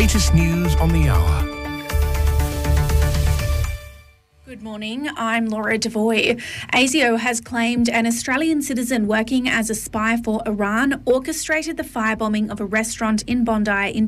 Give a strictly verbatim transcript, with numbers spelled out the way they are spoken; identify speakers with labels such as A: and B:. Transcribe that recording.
A: latest news on the hour.
B: Good morning, I'm Laura Devoy. ASIO has claimed an Australian citizen working as a spy for Iran orchestrated the firebombing of a restaurant in Bondi in